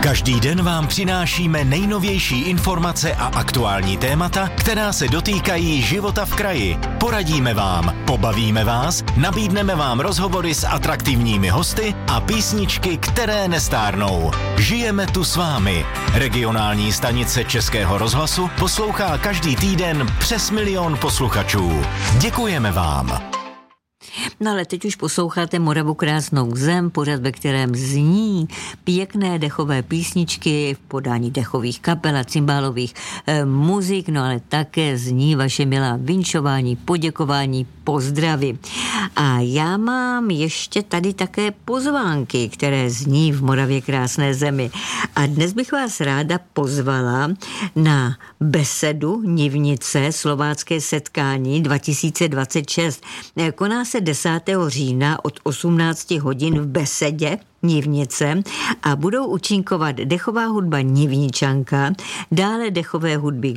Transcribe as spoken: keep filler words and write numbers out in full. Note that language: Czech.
Každý den vám přinášíme nejnovější informace a aktuální témata, která se dotýkají života v kraji. Poradíme vám, pobavíme vás, nabídneme vám rozhovory s atraktivními hosty a písničky, které nestárnou. Žijeme tu s vámi. Regionální stanice Českého rozhlasu poslouchá každý týden přes milion posluchačů. Děkujeme vám. No ale teď už posloucháte Moravu krásnou zem, pořad, ve kterém zní pěkné dechové písničky v podání dechových kapel a cymbálových e, muzik, no ale také zní vaše milá vinšování, poděkování, pozdravy. A já mám ještě tady také pozvánky, které zní v Moravě krásné zemi. A dnes bych vás ráda pozvala na besedu Nivnice, slovácké setkání dva tisíce dvacet šest. Koná se desátého října od osmnácti hodin v besedě Nivnice a budou účinkovat dechová hudba Nivničanka, dále dechové hudby